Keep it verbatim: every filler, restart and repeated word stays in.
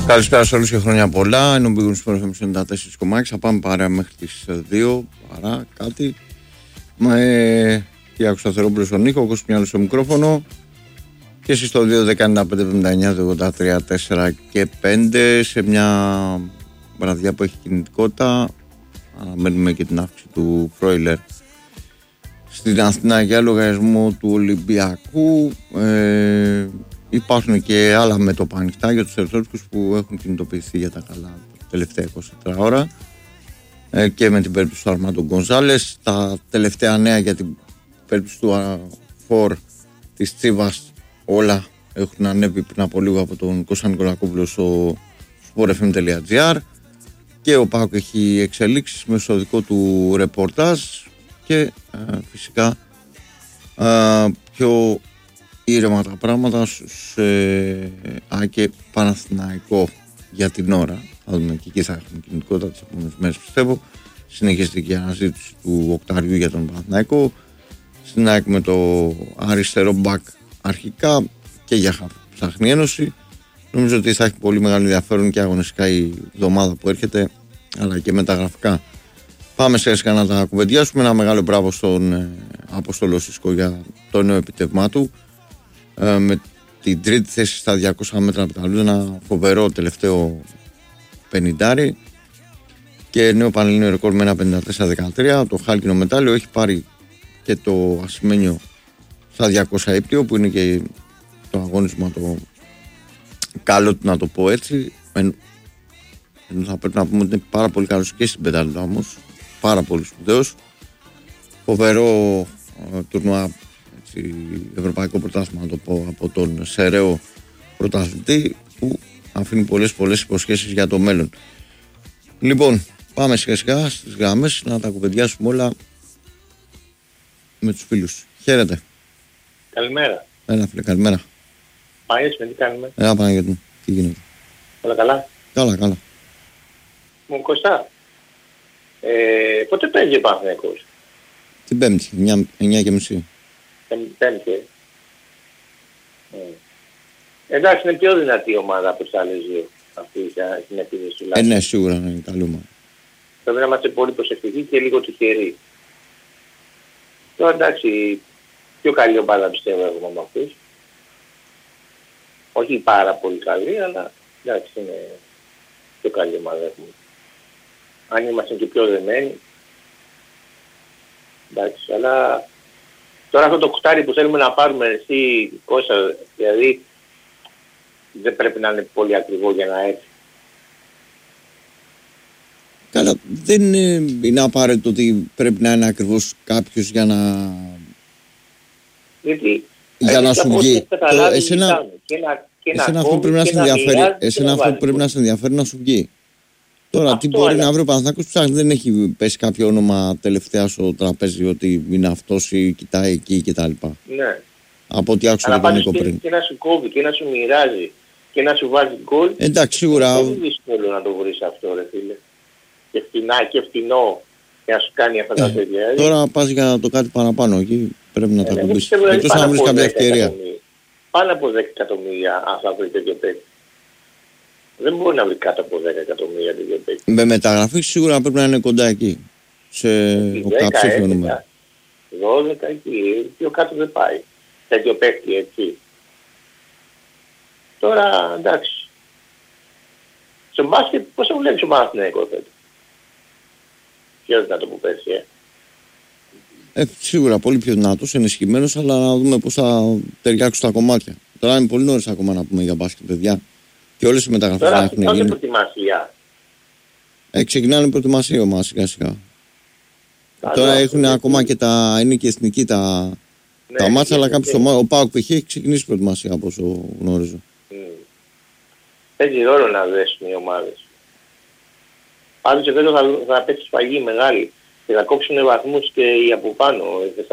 Καλησπέρα σε όλους και χρόνια πολλά. Ενώ μπήκουν στους πόρους ενενήντα τέσσερα κόμμα έξι. Θα πάμε παρέα μέχρι τις δύο. Παρά κάτι. Με Κυριάκο Σταθερόπουλο στον ήχο, ο Κώστας Μιάλος στο μικρόφωνο. Και εσείς στο δύο δεκαεννιά πέντε εβδομήντα εννιά ογδόντα τρία τέσσερα και πέντε. Σε μια βραδιά που έχει κινητικότητα. Αναμένουμε και την αύξηση του Φρόιλερ στην Αθηνά για λογαριασμό του Ολυμπιακού. Ε, υπάρχουν και άλλα μέτωπα ανοιχτά για τους ερθόρικους που έχουν κινητοποιηθεί για τα καλά τα τελευταία είκοσι τέσσερις ώρα, ε, και με την περίπτωση του Αρμάντο Γκονζάλες. Τα τελευταία νέα για την περίπτωση του Φορ της Τσίβας, όλα έχουν ανέβει πριν από λίγο από τον Κώστα Νικολακόπουλο στο σπορ εφ εμ τελεία τζι άρ, και ο ΠΑΟΚ έχει εξελίξεις μέσω στο δικό του ρεπορτάζ και ε, φυσικά ε, πιο ήρεμα τα πράγματα σε ΑΚΕ Παναθηναϊκό για την ώρα. Θα δούμε και εκεί θα έχουμε κινητικότητα τις επόμενες μέρες, πιστεύω. Συνεχίζεται και η αναζήτηση του οκτάριου για τον Παναθηναϊκό. Στην ΑΕΚ με το αριστερό μπακ αρχικά και για ψάχνει ένωση. Νομίζω ότι θα έχει πολύ μεγάλο ενδιαφέρον και αγωνιστικά η εβδομάδα που έρχεται, αλλά και μεταγραφικά. Πάμε σε σιγά να τα κουβεντιάσουμε. Ένα μεγάλο μπράβο στον ε, Απόστολο Σίσκο για το νέο επιτεύγμα του. Ε, με την τρίτη θέση στα διακόσια μέτρα πεταλού, ένα φοβερό τελευταίο πενηντάρι και νέο πανελλήνιο ρεκόρ με ένα πενήντα τέσσερα δεκατρία. Το χάλκινο μετάλλιο έχει πάρει και το ασημένιο στα διακόσια ύπτιο, που είναι και το αγώνισμα το καλό του, να το πω έτσι. Εν, ενώ θα πρέπει να πούμε ότι είναι πάρα πολύ καλός και στην πεντάλητα όμως, πάρα πολύ σπουδαίος. Φοβερό ε, τουρνουά, έτσι, ευρωπαϊκό πρωτάθλημα, να το πω, από τον Σεραίο πρωταθλητή, που αφήνει πολλές πολλές υποσχέσεις για το μέλλον. Λοιπόν, πάμε σιγά σιγά στις γραμμές να τα κουβεντιάσουμε όλα με τους φίλους. Χαίρετε. Καλημέρα. Έλα φίλε, καλημέρα. Πάει, με τι κάνουμε. Έλα Παναγιώτη μου, τι γίνεται. Όλα καλά. Καλά, καλά. Μου Κωστά, ε, πότε παίζει ο Παναθηναϊκός? Την Πέμπτη, εννιά και μισή. Πέμπτη. Ε. Εντάξει, είναι πιο δυνατή η ομάδα από τις άλλες δύο. Αυτή την επίδεση του Ε, ναι, σίγουρα είναι καλή ομάδα. Πρέπει να είμαστε πολύ προσεκτικοί και λίγο τυχεροί. Τώρα εντάξει, πιο καλή ομάδα πιστεύω έχουμε με αυτούς. Όχι πάρα πολύ καλή, αλλά εντάξει, είναι πιο καλή ομάδα έχουμε. Αν είμαστε και πιο δεμένοι, εντάξει, αλλά τώρα αυτό το κουτάρι που θέλουμε να πάρουμε εσύ, Κώστα, δηλαδή δεν πρέπει να είναι πολύ ακριβό για να έρθει. Καλά, δεν είναι, είναι απαραίτητο ότι πρέπει να είναι ακριβώς κάποιος για να... Γιατί για να σου βγει. Το, εσένα και να, και εσένα αυτό πρέπει να σε ενδιαφέρει, εσένα αυτό πρέπει να σε ενδιαφέρει να σου βγει. Τώρα, αυτό, τι μπορεί αλλά... να βρει ο Παναθηναϊκός, ψάχνει, δεν έχει πέσει κάποιο όνομα τελευταία στο τραπέζι ότι είναι αυτός ή κοιτάει εκεί κτλ. Ναι. Από ό,τι άκουσα για τον Νίκο πριν. Και να σου κόβει και να σου μοιράζει και να σου βάζει γκολ. Εντάξει, σίγουρα. Είναι δύσκολο να το βρεις αυτό, ρε φίλε. Και φτηνά και φτηνό για να σου κάνει αυτά τα τέτοια. Ε, τώρα πας για το κάτι παραπάνω εκεί, πρέπει να ε, τα κουμπίσεις. Εκτός να βρεις κάποια ευκαιρία. Πάνω από δέκα εκατομμύρια αν θα βρει τέτοιο παίκτη. Δεν μπορεί να βρει κάτω από δέκα εκατομμύρια τέτοιο παίκτη. Με μεταγραφή σίγουρα πρέπει να είναι κοντά εκεί. Σε οκταψήφιο νούμερο. δώδεκα εκεί, πιο κάτω δεν πάει. Τέτοιο παίκτη έτσι. Τώρα εντάξει. Στο μπάσκετ πώς το βλέπεις ο Παναθηναϊκός φέτος? Πιο δυνατό που πέρσι, ε. Ε, σίγουρα πολύ πιο δυνατός, ενισχυμένος, αλλά να δούμε πώς θα ταιριάξουν τα κομμάτια. Τώρα είναι πολύ νωρίς ακόμα να πούμε για μπάσκετ, παιδιά. Και όλες οι μεταγραφές να έχουν γίνει. Τώρα προετοιμασία. Ε, ξεκινάνε προετοιμασία όμως σιγά σιγά. Τώρα έχουν ακόμα και τα, είναι και εθνική τα, ναι, τα μάτσα, αλλά κάποιος ομάδα, ο ΠΑΟΚ π.χ. έχει ξεκινήσει προετοιμασία από όσο γνωρίζω. Mm. Παίζει ρόλο να δέσουν οι ομάδες. Πάντως εδώ θα, θα πέσει σφαγή μεγάλη και θα κόψουν βαθμούς και οι από πάνω.